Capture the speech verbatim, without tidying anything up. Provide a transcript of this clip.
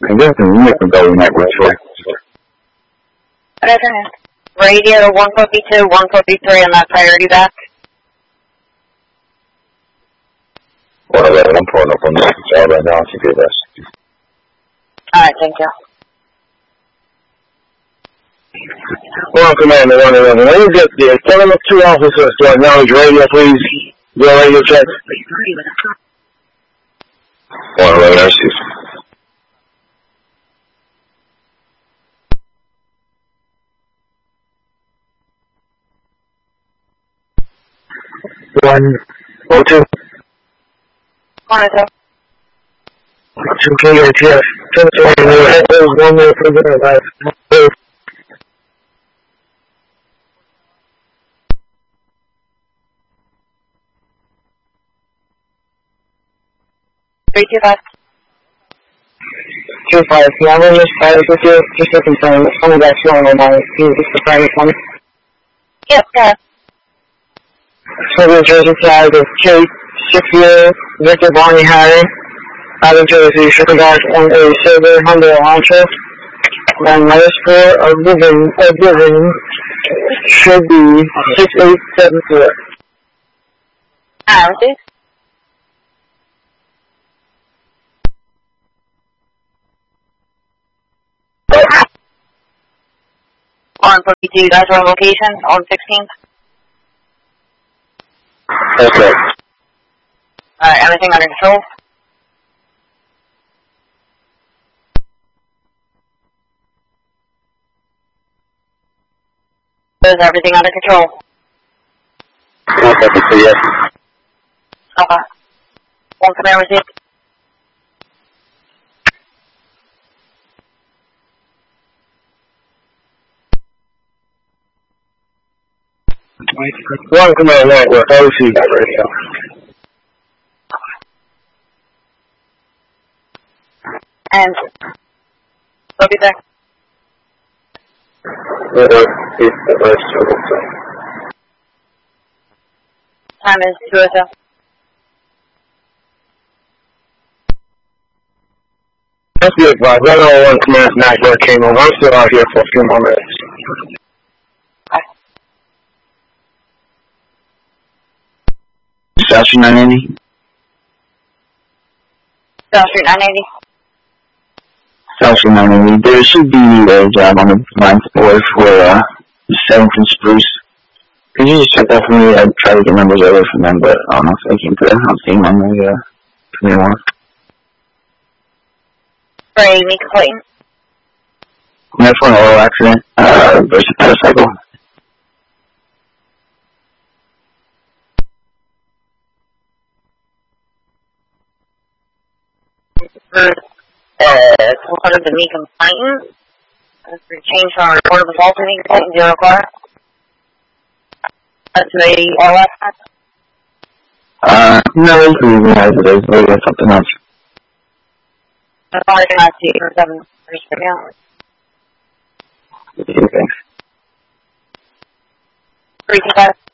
guess the unit can go in that way. Good afternoon. Radio one fifty-two, one fifty-three on that priority back. one eleven, I'm pulling up on the job right now to do this. Alright, thank you. Well, Commander one eleven, when you get there, tell them the two officers to acknowledge radio, please. Your radio check. one eleven, I see. One, oh two. One two. Two K A T F. Two K A T F. One minute for the life. Three two five. Two five. Yeah, I'm in this private with you. Just to confirm, it's only that long on my. Can you just the private one? Yep, yeah. So the Jersey flag is K six zero Victor Bonnie Harry. Out of Jersey, shipping back on a silver Honda Elantra. Then minus four of living, of living should be six eight seven four. Alright, see? one fifty-two, that's our location, on sixteenth. Okay. Alright, everything under control? Is everything under control? Okay, yes. Okay. One command received. One command network, I received that radio. And we'll be there. Time is two oh two. That's the advice. I know one command network came over. I'm still out here for a few more minutes. South Street nine eighty? South Street nine eighty. South Street nine eighty. There should be a job on the ninth floor for uh, seventh and Spruce. Could you just check that for me? I'd try to get numbers over from them, but I don't know if I can put it. I'm seeing on the uh, twenty one. For a Mika Clayton. That's for an oil accident uh, versus motorcycle. For uh, one of the Mika Clayton. For change from a report of assault to Mika Clayton, zero car. That's a oil accident. Uh, no, it's really as it is. Maybe it's something else. I'm probably going to see for seven first right now. Okay. Three two five.